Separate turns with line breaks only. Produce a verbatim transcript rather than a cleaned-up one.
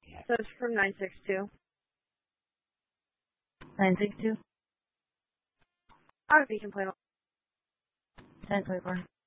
So it's from nine six two.
nine six two?
Out of Beacon Plano.
ten twenty-four.